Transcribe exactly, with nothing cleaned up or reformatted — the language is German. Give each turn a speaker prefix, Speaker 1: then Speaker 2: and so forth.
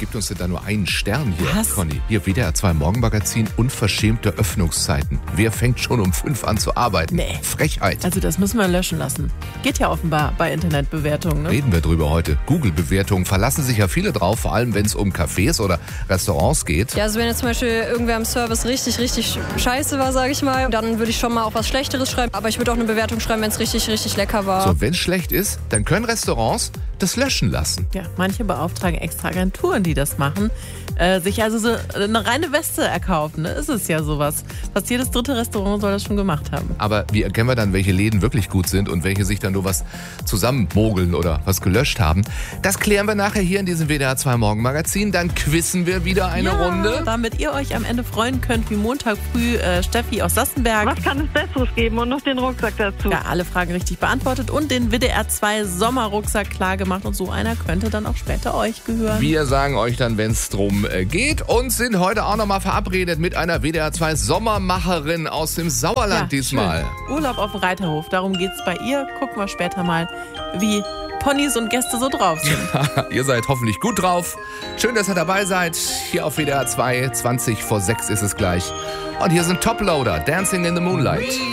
Speaker 1: gibt uns denn da nur einen Stern hier,
Speaker 2: Was?
Speaker 1: Conny? Hier W D R zwei Morgenmagazin, unverschämte Öffnungszeiten. Wer fängt schon um fünf an zu arbeiten?
Speaker 2: Nee.
Speaker 1: Frechheit.
Speaker 2: Also das müssen wir löschen lassen. Geht ja offenbar bei Internetbewertungen. Ne?
Speaker 1: Reden wir drüber heute. Google-Bewertungen verlassen sich ja viele drauf, vor allem wenn es um Cafés oder Restaurants geht.
Speaker 3: Ja, also wenn jetzt zum Beispiel irgendwer im Service richtig, richtig scheiße war, sage ich mal, dann würde ich schon mal auch was Schlechteres schreiben. Aber ich würde auch eine Bewertung schreiben, wenn es richtig, richtig lecker war.
Speaker 1: So, wenn es schlecht ist, dann können Restaurants das löschen lassen.
Speaker 2: Ja, manche beauftragen extra Agenturen, die das machen, äh, sich also so eine reine Weste erkaufen. Ne? Ist es ja sowas. Fast jedes dritte Restaurant soll das schon gemacht haben.
Speaker 1: Aber wie erkennen wir dann, welche Läden wirklich gut sind und welche sich dann nur was zusammenmogeln oder was gelöscht haben? Das klären wir nachher hier in diesem W D R zwei Morgenmagazin. Dann quizzen wir wieder eine
Speaker 2: ja,
Speaker 1: Runde.
Speaker 2: Damit ihr euch am Ende freuen könnt, wie Montag früh äh, Steffi aus Sassenberg.
Speaker 4: Was kann es Besseres geben und noch den Rucksack dazu?
Speaker 2: Ja, alle Fragen richtig beantwortet und den W D R zwei Sommerrucksack klar gemacht. Und so einer könnte dann auch später euch gehören.
Speaker 1: Wir sagen euch dann, wenn es drum geht, und sind heute auch nochmal verabredet mit einer W D R zwei Sommermacherin aus dem Sauerland
Speaker 2: Ja,
Speaker 1: diesmal.
Speaker 2: schön. Urlaub auf dem Reiterhof, darum geht's bei ihr. Gucken wir später mal, wie Ponys und Gäste so drauf sind.
Speaker 1: Ihr seid hoffentlich gut drauf. Schön, dass ihr dabei seid. Hier auf W D R zwei, zwanzig vor sechs ist es gleich. Und hier sind Toploader, Dancing in the Moonlight.